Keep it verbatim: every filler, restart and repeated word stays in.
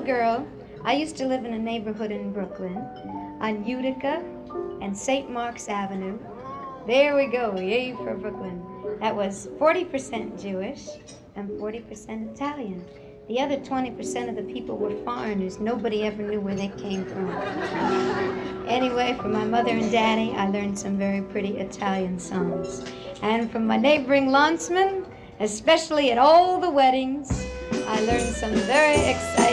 girl. I used to live in a neighborhood in Brooklyn on Utica and Saint Mark's Avenue. There we go, yay for Brooklyn. That was forty percent Jewish and forty percent Italian. The other twenty percent of the people were foreigners. Nobody ever knew where they came from. Anyway, from my mother and daddy, I learned some very pretty Italian songs. And from my neighboring landsmen, especially at all the weddings, I learned some very exciting